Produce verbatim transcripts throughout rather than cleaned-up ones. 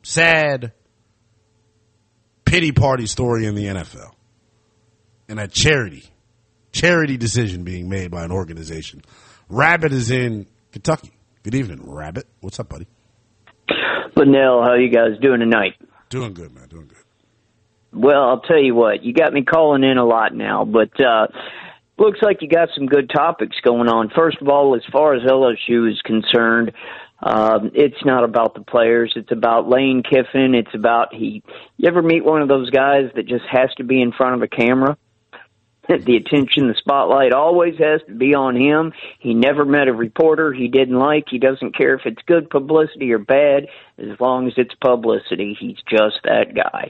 sad pity party story in the N F L. And a charity, charity decision being made by an organization. Rabbit is in Kentucky. Good evening, Rabbit. What's up, buddy? Linnell, how you guys doing tonight? Doing good, man. Doing good. Well, I'll tell you what. You got me calling in a lot now, but uh, looks like you got some good topics going on. First of all, as far as L S U is concerned, um, it's not about the players. It's about Lane Kiffin. It's about he. You ever meet one of those guys that just has to be in front of a camera? The attention, the spotlight always has to be on him. He never met a reporter he didn't like. He doesn't care if it's good publicity or bad, as long as it's publicity. He's just that guy.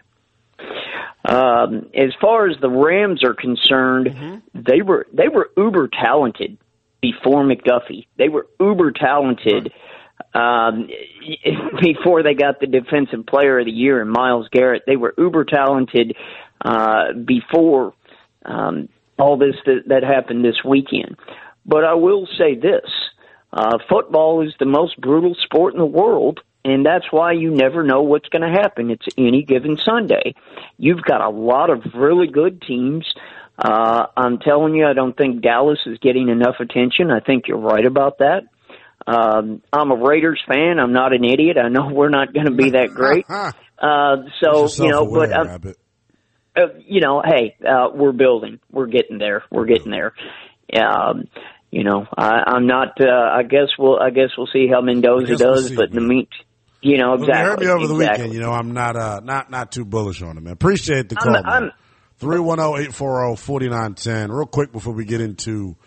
Um, as far as the Rams are concerned, mm-hmm. they were they were uber talented before McDuffie. They were uber talented um, before they got the Defensive Player of the Year in Myles Garrett. They were uber talented uh, before. Um, all this that, that happened this weekend. But I will say this, uh, football is the most brutal sport in the world, and that's why you never know what's going to happen. It's any given Sunday. You've got a lot of really good teams. Uh, I'm telling you, I don't think Dallas is getting enough attention. I think you're right about that. Um, I'm a Raiders fan. I'm not an idiot. I know we're not going to be that great. Uh, so, you know, but I'm, Uh, you know, hey, uh, we're building. We're getting there. We're getting there. Um, you know, I, I'm not. Uh, I guess we'll. I guess we'll see how Mendoza does. We'll see, but in the mean, you know, exactly. Well, you heard me over exactly. the weekend. You know, I'm not. Uh, not not too bullish on him, man. Appreciate the call. I'm, I'm, three one zero, eight four zero, four nine one zero. Real quick before we get into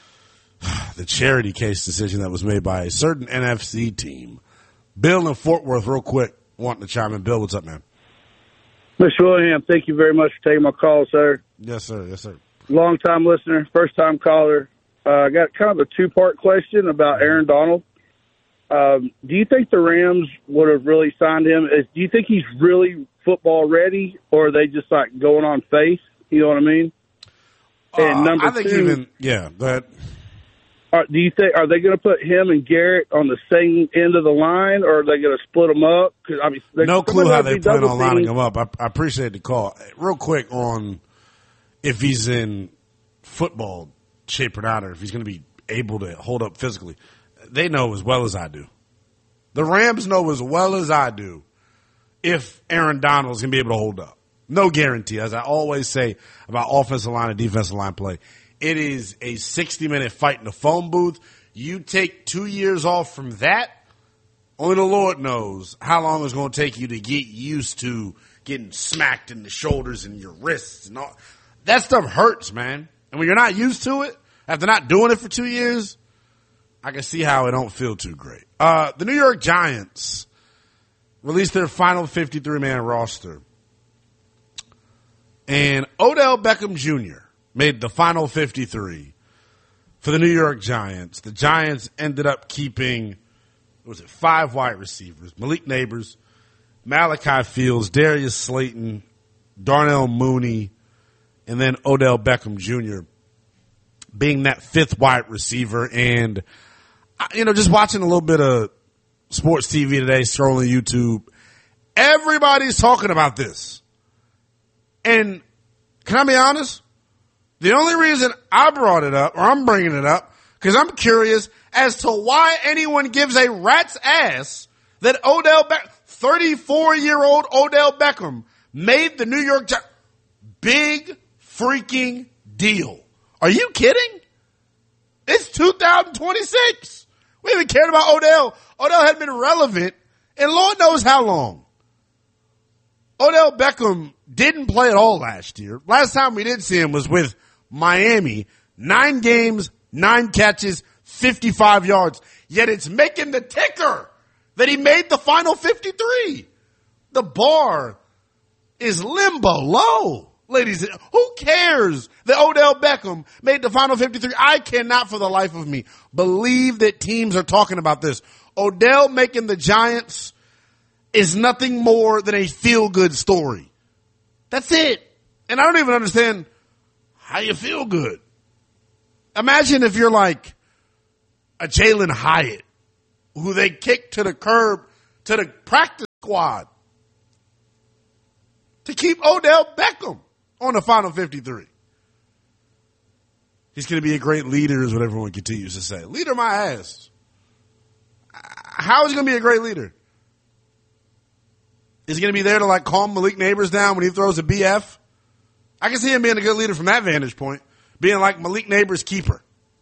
the charity case decision that was made by a certain N F C team. Bill in Fort Worth, real quick, wanting to chime in. Bill, what's up, man? Mister William, thank you very much for taking my call, sir. Yes, sir. Yes, sir. Long-time listener, first-time caller. Uh, I got kind of a two-part question about Aaron Donald. Um, do you think the Rams would have really signed him? Is, do you think he's really football ready, or are they just like going on faith? You know what I mean? And uh, number I think two, even yeah. But are, do you think are they going to put him and Garrett on the same end of the line, or are they going to split them up? Cause, I mean, no clue how they plan on lining them up. I, I appreciate the call. Real quick on if he's in football shape or not, or if he's going to be able to hold up physically. They know as well as I do. The Rams know as well as I do if Aaron Donald's going to be able to hold up. No guarantee. As I always say about offensive line and defensive line play, it is a sixty-minute fight in the phone booth. You take two years off from that, only the Lord knows how long it's going to take you to get used to getting smacked in the shoulders and your wrists and all. That stuff hurts, man. And when you're not used to it, after not doing it for two years, I can see how it don't feel too great. Uh, the New York Giants released their final fifty-three man roster. And Odell Beckham Junior made the final fifty-three for the New York Giants. The Giants ended up keeping, what was it, five wide receivers. Malik Neighbors, Malachi Fields, Darius Slayton, Darnell Mooney, and then Odell Beckham Junior being that fifth wide receiver. And, you know, just watching a little bit of sports T V today, scrolling YouTube, everybody's talking about this. And can I be honest? The only reason I brought it up, or I'm bringing it up, because I'm curious as to why anyone gives a rat's ass that Odell Beckham, thirty-four-year-old Odell Beckham, made the New York Giants. Big freaking deal. Are you kidding? It's two thousand twenty-six. We haven't cared about Odell. Odell had been relevant in Lord knows how long. Odell Beckham didn't play at all last year. Last time we did see him was with Miami. Nine games, nine catches, fifty-five yards. Yet it's making the ticker that he made the final fifty-three. The bar is limbo low, ladies. Who cares that Odell Beckham made the final fifty-three? I cannot for the life of me believe that teams are talking about this. Odell making the Giants is nothing more than a feel-good story. That's it. And I don't even understand how you feel good. Imagine if you're like a Jalen Hyatt, who they kicked to the curb, to the practice squad to keep Odell Beckham on the final fifty-three. He's going to be a great leader is what everyone continues to say. Leader my ass. How is he going to be a great leader? Is he going to be there to like calm Malik Neighbors down when he throws a B F? I can see him being a good leader from that vantage point, being like Malik Neighbors' keeper.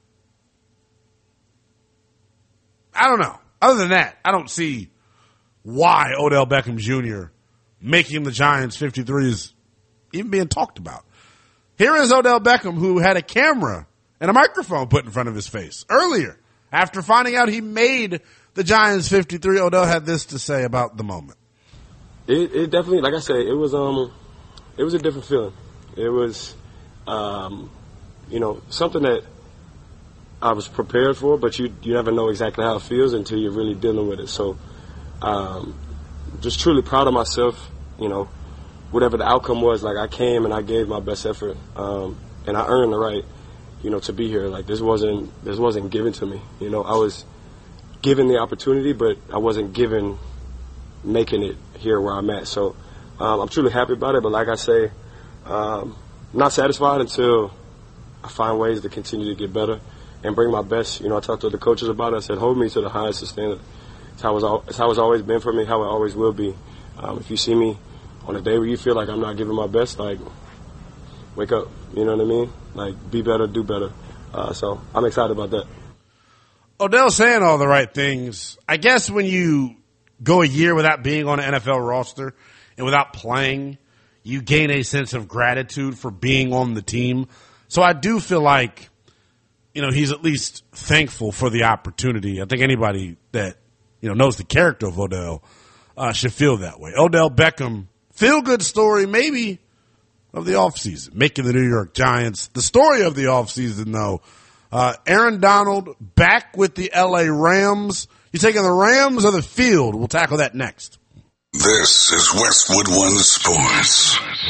I don't know. Other than that, I don't see why Odell Beckham Junior making the Giants fifty-three is even being talked about. Here is Odell Beckham, who had a camera and a microphone put in front of his face earlier. After finding out he made the Giants fifty-three, Odell had this to say about the moment. It, it definitely, like I said, it was um, it was a different feeling. It was, um, you know, something that I was prepared for, but you you never know exactly how it feels until you're really dealing with it. So, um, just truly proud of myself. You know, whatever the outcome was, like I came and I gave my best effort, um, and I earned the right, you know, to be here. Like this wasn't this wasn't given to me. You know, I was given the opportunity, but I wasn't given making it here where I'm at. So um, I'm truly happy about it. But like I say, um, I'm not satisfied until I find ways to continue to get better and bring my best. You know, I talked to the coaches about it. I said, hold me to the highest standard. It's how it's, it's how it's always been for me, how it always will be. Um, if you see me on a day where you feel like I'm not giving my best, like, wake up. You know what I mean? Like, be better, do better. Uh, so I'm excited about that. Odell's saying all the right things. I guess when you go a year without being on an N F L roster and without playing, you gain a sense of gratitude for being on the team. So I do feel like, you know, he's at least thankful for the opportunity. I think anybody that, you know, knows the character of Odell uh, should feel that way. Odell Beckham, feel-good story maybe of the offseason, making the New York Giants. The story of the offseason, though, uh, Aaron Donald back with the L A Rams. You taking the Rams or the field? We'll tackle that next. This is Westwood One Sports.